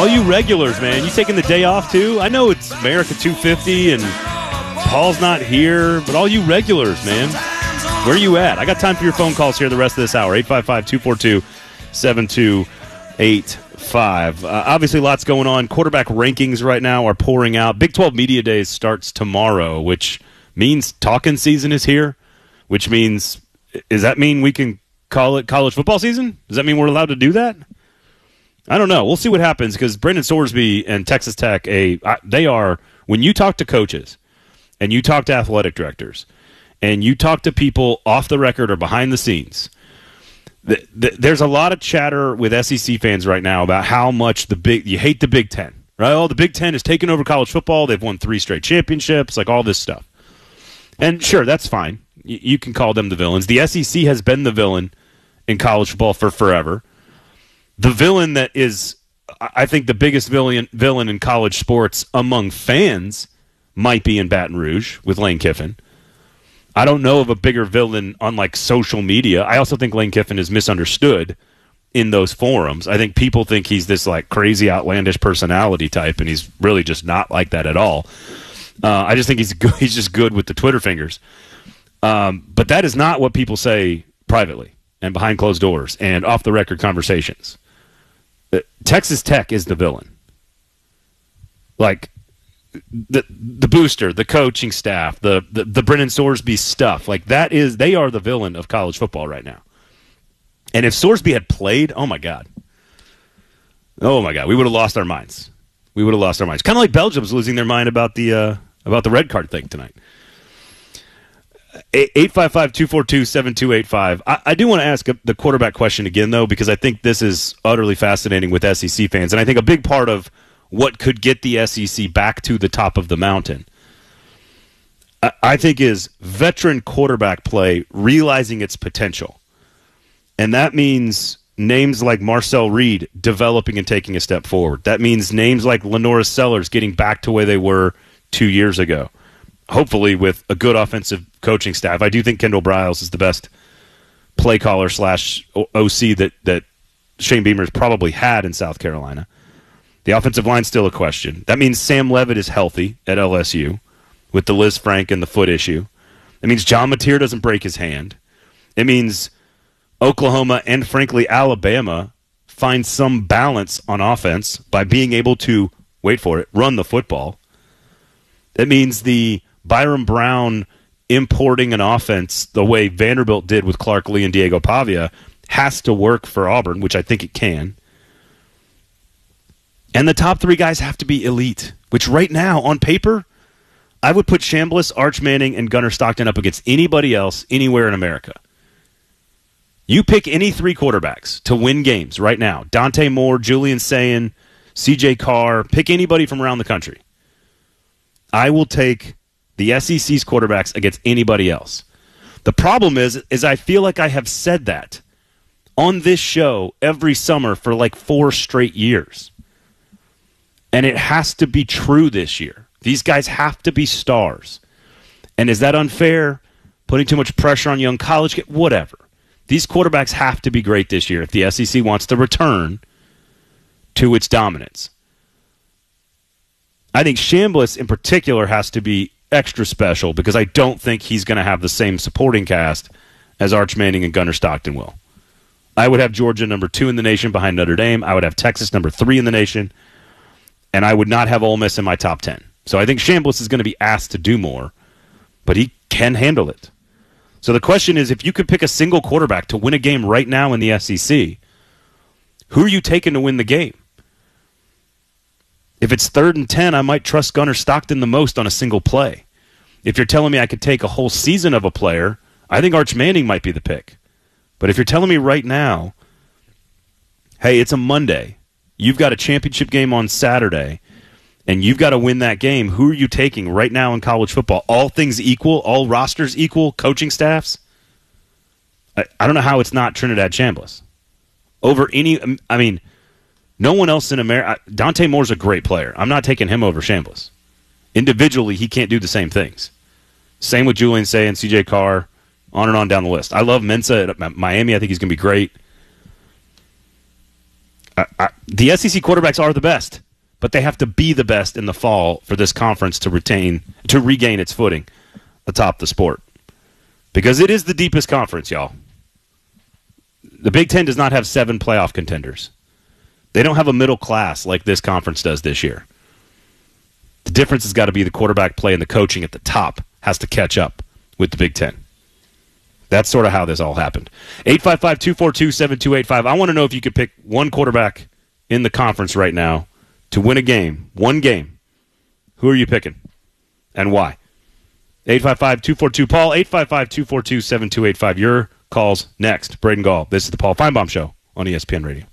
All you regulars, man, you taking the day off too? I know it's America 250 and Paul's not here, but all you regulars, man, where you at? I got time for your phone calls here the rest of this hour. 855-242-7285. Obviously, lots going on. Quarterback rankings right now are pouring out. Big 12 Media Days starts tomorrow, which means talking season is here, which means, does that mean we can call it college football season? Does that mean we're allowed to do that? I don't know. We'll see what happens because Brendan Sorsby and Texas Tech, they are, when you talk to coaches and you talk to athletic directors and you talk to people off the record or behind the scenes, there's a lot of chatter with SEC fans right now about how much you hate the Big Ten, right? Oh, the Big Ten has taken over college football. They've won 3 straight championships, like all this stuff. And sure, that's fine. You can call them the villains. The SEC has been the villain in college football for forever. The villain that is, I think, the biggest villain in college sports among fans might be in Baton Rouge with Lane Kiffin. I don't know of a bigger villain on like social media. I also think Lane Kiffin is misunderstood in those forums. I think people think he's this like crazy, outlandish personality type, and he's really just not like that at all. I just think he's good. He's just good with the Twitter fingers. But that is not what people say privately and behind closed doors and off the record conversations. Texas Tech is the villain. Like the booster, the coaching staff, the Brendan Sorsby stuff, like they are the villain of college football right now. And if Sorsby had played, oh my God, we would have lost our minds. We would have lost our minds. Kind of like Belgium's losing their mind about the red card thing tonight. 855-242-7285. I do want to ask the quarterback question again, though, because I think this is utterly fascinating with SEC fans. And I think a big part of what could get the SEC back to the top of the mountain, I think, is veteran quarterback play realizing its potential. And that means names like Marcel Reed developing and taking a step forward. That means names like Lenora Sellers getting back to where they were 2 years ago. Hopefully with a good offensive coaching staff. I do think Kendall Briles is the best play caller / OC that Shane Beamer's probably had in South Carolina. The offensive line's still a question. That means Sam Levitt is healthy at LSU with the Liz Frank and the foot issue. It means John Mateer doesn't break his hand. It means Oklahoma and, frankly, Alabama find some balance on offense by being able to, wait for it, run the football. It means the Byron Brown importing an offense the way Vanderbilt did with Clark Lee and Diego Pavia has to work for Auburn, which I think it can. And the top 3 guys have to be elite, which right now, on paper, I would put Chambliss, Arch Manning, and Gunnar Stockton up against anybody else anywhere in America. You pick any 3 quarterbacks to win games right now. Dante Moore, Julian Sayin, CJ Carr, pick anybody from around the country. I will take the SEC's quarterbacks against anybody else. The problem is I feel like I have said that on this show every summer for like 4 straight years. And it has to be true this year. These guys have to be stars. And is that unfair? Putting too much pressure on young college kids? Whatever. These quarterbacks have to be great this year if the SEC wants to return to its dominance. I think Chambliss in particular has to be extra special because I don't think he's going to have the same supporting cast as Arch Manning and Gunnar Stockton will. I would have Georgia number 2 in the nation behind Notre Dame. I would have Texas number 3 in the nation. And I would not have Ole Miss in my top 10. So I think Chambliss is going to be asked to do more, but he can handle it. So the question is, if you could pick a single quarterback to win a game right now in the SEC, who are you taking to win the game? If it's 3rd and 10, I might trust Gunnar Stockton the most on a single play. If you're telling me I could take a whole season of a player, I think Arch Manning might be the pick. But if you're telling me right now, hey, it's a Monday, you've got a championship game on Saturday, and you've got to win that game, who are you taking right now in college football? All things equal, all rosters equal, coaching staffs? I don't know how it's not Trinidad Chambliss. Over any, I mean, no one else in America. Dante Moore's a great player. I'm not taking him over Chambliss. Individually, he can't do the same things. Same with Julian Say and CJ Carr, on and on down the list. I love Mensa at Miami. I think he's going to be great. The SEC quarterbacks are the best, but they have to be the best in the fall for this conference to regain its footing atop the sport. Because it is the deepest conference, y'all. The Big Ten does not have 7 playoff contenders. They don't have a middle class like this conference does this year. The difference has got to be the quarterback play, and the coaching at the top has to catch up with the Big Ten. That's sort of how this all happened. 855-242-7285. I want to know if you could pick one quarterback in the conference right now to win a game, one game. Who are you picking and why? 855-242-PAUL, 855-242-7285. Your calls next. Braden Gall. This is the Paul Feinbaum Show on ESPN Radio.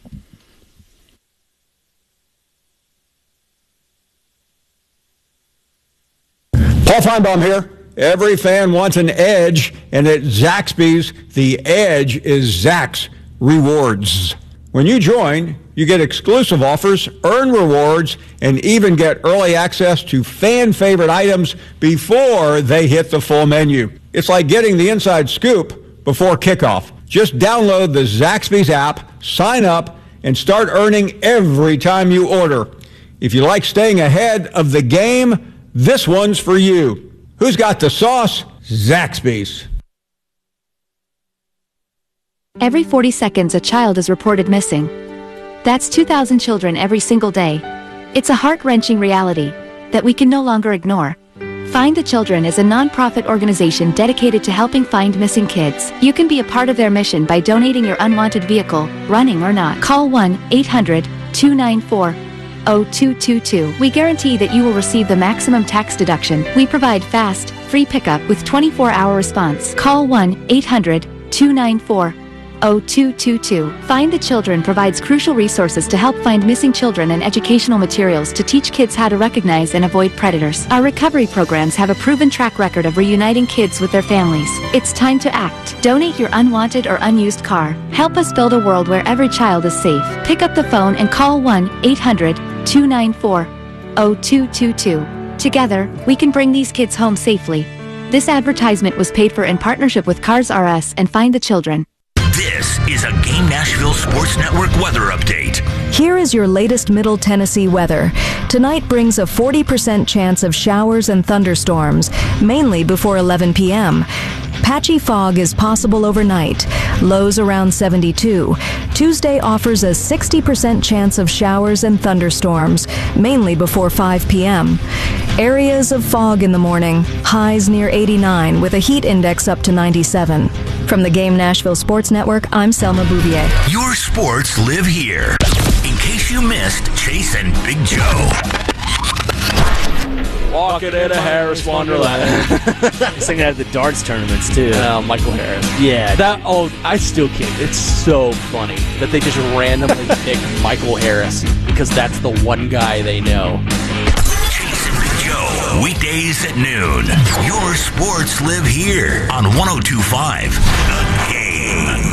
Paul Feinbaum here. Every fan wants an edge, and at Zaxby's, the edge is Zax Rewards. When you join, you get exclusive offers, earn rewards, and even get early access to fan-favorite items before they hit the full menu. It's like getting the inside scoop before kickoff. Just download the Zaxby's app, sign up, and start earning every time you order. If you like staying ahead of the game, this one's for you. Who's got the sauce? Zaxby's. Every 40 seconds, a child is reported missing. That's 2,000 children every single day. It's a heart-wrenching reality that we can no longer ignore. Find the Children is a non-profit organization dedicated to helping find missing kids. You can be a part of their mission by donating your unwanted vehicle, running or not. Call 1-800-294-0222. We guarantee that you will receive the maximum tax deduction. We provide fast, free pickup with 24-hour response. Call 1-800-294-0222. Find the Children provides crucial resources to help find missing children and educational materials to teach kids how to recognize and avoid predators. Our recovery programs have a proven track record of reuniting kids with their families. It's time to act. Donate your unwanted or unused car. Help us build a world where every child is safe. Pick up the phone and call 1-800-294-0222. Together, we can bring these kids home safely. This advertisement was paid for in partnership with Cars R Us and Find the Children. This is a Game Nashville Sports Network weather update. Here is your latest Middle Tennessee weather. Tonight brings a 40% chance of showers and thunderstorms, mainly before 11 p.m. Patchy fog is possible overnight, lows around 72. Tuesday offers a 60% chance of showers and thunderstorms, mainly before 5 p.m. Areas of fog in the morning, highs near 89 with a heat index up to 97. From the Game Nashville Sports Network, I'm Selma Bouvier. Your sports live here. In case you missed Chase and Big Joe. Walking in a Harris Wonderland. He's singing at the darts tournaments, too. Michael Harris. Yeah. I still can't. It's so funny that they just randomly pick Michael Harris because that's the one guy they know. Chase and Big Joe, weekdays at noon. Your sports live here on 102.5 The Game.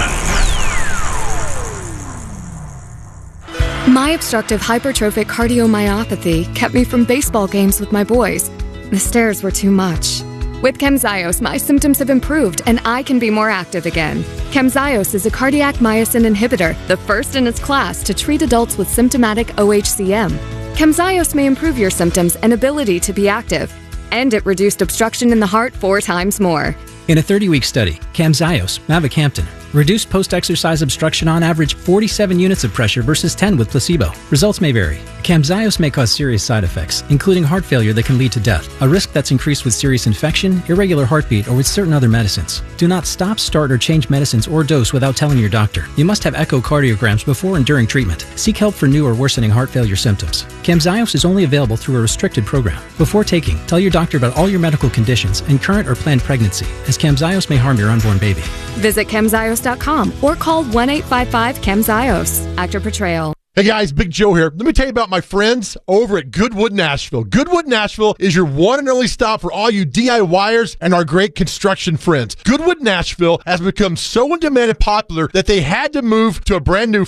My obstructive hypertrophic cardiomyopathy kept me from baseball games with my boys. The stairs were too much. With Camzyos, my symptoms have improved and I can be more active again. Camzyos is a cardiac myosin inhibitor, the first in its class to treat adults with symptomatic OHCM. Camzyos may improve your symptoms and ability to be active, and it reduced obstruction in the heart 4 times more. In a 30-week study, Camzyos, mavacamten, reduced post-exercise obstruction on average 47 units of pressure versus 10 with placebo. Results may vary. Camzyos may cause serious side effects, including heart failure that can lead to death, a risk that's increased with serious infection, irregular heartbeat, or with certain other medicines. Do not stop, start, or change medicines or dose without telling your doctor. You must have echocardiograms before and during treatment. Seek help for new or worsening heart failure symptoms. Camzyos is only available through a restricted program. Before taking, tell your doctor about all your medical conditions and current or planned pregnancy, as Camzyos may harm your unborn baby. Visit Camzyos.com or call 1-855-CAMZYOS. Actor Portrayal. Hey guys, Big Joe here. Let me tell you about my friends over at Goodwood Nashville. Goodwood Nashville is your one and only stop for all you DIYers and our great construction friends. Goodwood Nashville has become so in demand and popular that they had to move to a brand new 15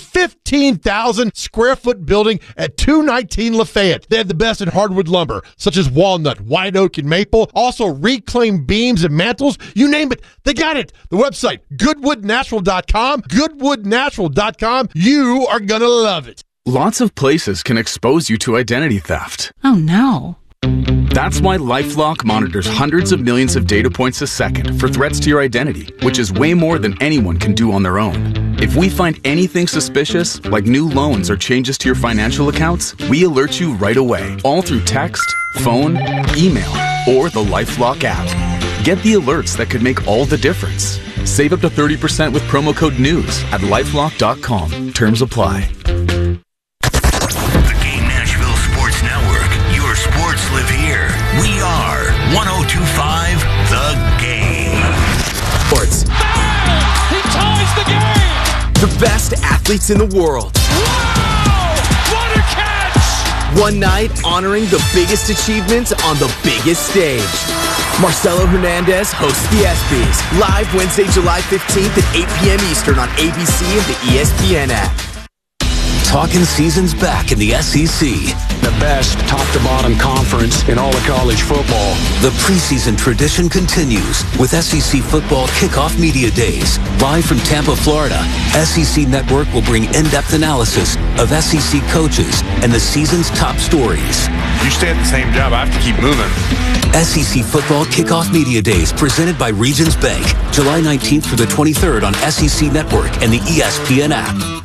15,000 square foot building at 219 Lafayette. They have the best in hardwood lumber, such as walnut, white oak, and maple. Also, reclaimed beams and mantles. You name it, they got it. The website, goodwoodnatural.com. Goodwoodnatural.com. You are going to love it. Lots of places can expose you to identity theft. Oh, no. That's why LifeLock monitors hundreds of millions of data points a second for threats to your identity, which is way more than anyone can do on their own. If we find anything suspicious, like new loans or changes to your financial accounts, we alert you right away, all through text, phone, email, or the LifeLock app. Get the alerts that could make all the difference. Save up to 30% with promo code NEWS at LifeLock.com. Terms apply. Sports live here. We are 102.5 The Game. Sports. Bang! He ties the game! The best athletes in the world. Wow! What a catch! One night honoring the biggest achievements on the biggest stage. Marcelo Hernandez hosts the ESPYs live Wednesday, July 15th at 8 p.m. Eastern on ABC and the ESPN app. Talking season's back in the SEC. The best top-to-bottom conference in all of college football. The preseason tradition continues with SEC Football Kickoff Media Days. Live from Tampa, Florida, SEC Network will bring in-depth analysis of SEC coaches and the season's top stories. You stay at the same job, I have to keep moving. SEC Football Kickoff Media Days presented by Regions Bank. July 19th through the 23rd on SEC Network and the ESPN app.